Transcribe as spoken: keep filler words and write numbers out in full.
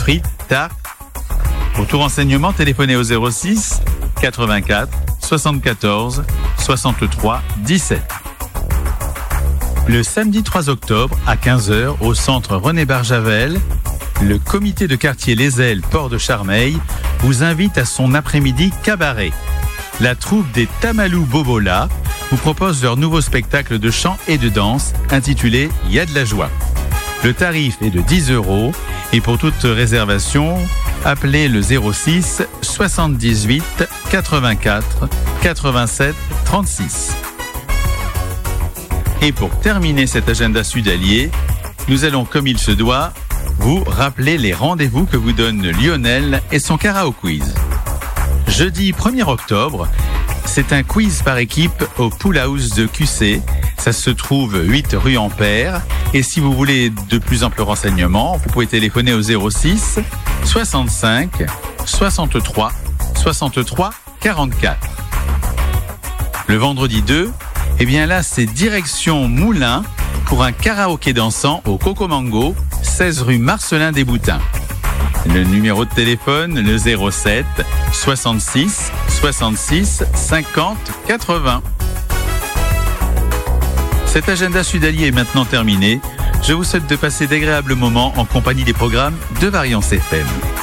frites, tartes. Pour tout renseignement, téléphonez au zéro six quatre-vingt-quatre soixante-quatorze soixante-trois dix-sept. Le samedi trois octobre à quinze heures au centre René Barjavel, le comité de quartier Les Ailes Port de Charmeil vous invite à son après-midi cabaret. La troupe des Tamalou Bobola vous propose leur nouveau spectacle de chant et de danse intitulé « Y a de la joie ». Le tarif est de dix euros et pour toute réservation, appelez le zéro six soixante-dix-huit quatre-vingt-quatre quatre-vingt-sept trente-six. Et pour terminer cet agenda sudalier, nous allons, comme il se doit, vous rappeler les rendez-vous que vous donne Lionel et son karaoke quiz. Jeudi premier octobre, c'est un quiz par équipe au Pool House de Q C. Ça se trouve huit rue Ampère. Et si vous voulez de plus amples renseignements, vous pouvez téléphoner au zéro six soixante-cinq soixante-trois soixante-trois quarante-quatre. Le vendredi deux, eh bien là, c'est direction Moulins pour un karaoké dansant au Coco Mango, seize rue Marcelin des Boutins. Le numéro de téléphone, le zéro sept soixante-six soixante-six cinquante quatre-vingts. Cet agenda sudalier est maintenant terminé. Je vous souhaite de passer d'agréables moments en compagnie des programmes de Variance F M.